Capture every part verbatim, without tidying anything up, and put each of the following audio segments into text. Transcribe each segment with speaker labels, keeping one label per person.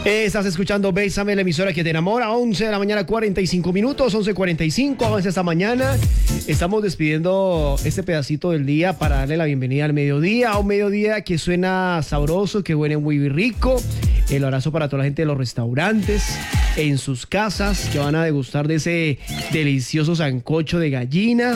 Speaker 1: Estás escuchando Bésame, la emisora que te enamora. once de la mañana, cuarenta y cinco minutos, once cuarenta y cinco. Avanza esta mañana. Estamos despidiendo este pedacito del día para darle la bienvenida al mediodía. A un mediodía que suena sabroso, que huele muy rico. El abrazo para toda la gente de los restaurantes, en sus casas, que van a degustar de ese delicioso sancocho de gallina,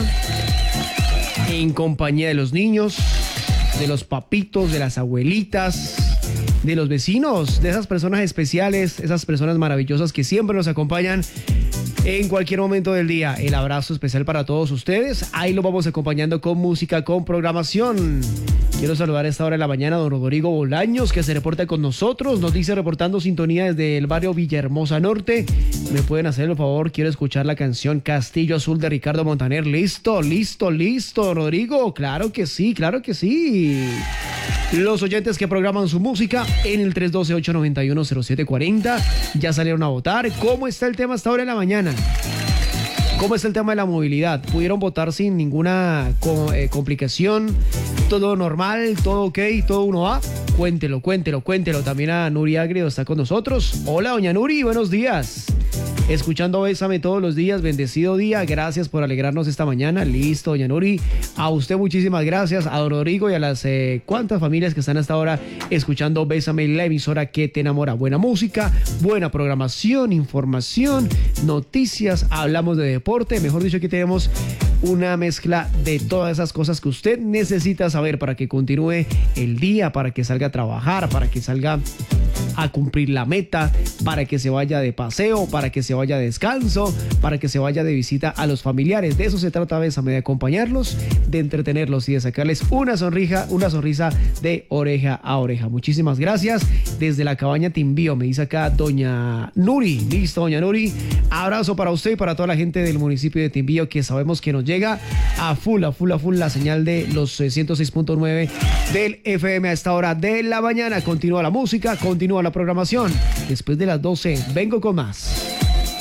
Speaker 1: en compañía de los niños, de los papitos, de las abuelitas, de los vecinos, de esas personas especiales, esas personas maravillosas que siempre nos acompañan en cualquier momento del día. El abrazo especial para todos ustedes. Ahí lo vamos acompañando con música, con programación. Quiero saludar a esta hora de la mañana a don Rodrigo Bolaños, que se reporta con nosotros. Nos dice reportando sintonía desde el barrio Villahermosa Norte. ¿Me pueden hacer el favor? Quiero escuchar la canción Castillo Azul de Ricardo Montaner. Listo, listo, listo, Rodrigo. Claro que sí, claro que sí. Los oyentes que programan su música en el tres uno dos, ocho nueve uno, cero siete cuatro cero ya salieron a votar. ¿Cómo está el tema hasta ahora en la mañana? ¿Cómo es el tema de la movilidad? ¿Pudieron votar sin ninguna co- eh, complicación? ¿Todo normal? ¿Todo ok? ¿Todo uno A? Cuéntelo, cuéntelo, cuéntelo. También a Nuri Agrio está con nosotros. Hola, doña Nuri, buenos días. Escuchando Bésame todos los días, bendecido día, gracias por alegrarnos esta mañana. Listo, doña Nuri, a usted muchísimas gracias, a don Rodrigo y a las eh, cuantas familias que están hasta ahora escuchando Bésame, la emisora que te enamora. Buena música, buena programación, información, noticias, hablamos de deporte, mejor dicho, aquí tenemos una mezcla de todas esas cosas que usted necesita saber para que continúe el día, para que salga a trabajar, para que salga a cumplir la meta, para que se vaya de paseo, para que se vaya de descanso, para que se vaya de visita a los familiares. De eso se trata Bésame, de acompañarlos, de entretenerlos y de sacarles una sonrisa, una sonrisa de oreja a oreja. Muchísimas gracias. Desde la cabaña te envío, me dice acá doña Nuri. Listo, doña Nuri. Abrazo para usted y para toda la gente del municipio de Timbío, que sabemos que nos llega a full, a full, a full la señal de los ciento seis punto nueve del F M a esta hora de la mañana. Continúa la música, continúa la programación. Después de las doce, vengo con más.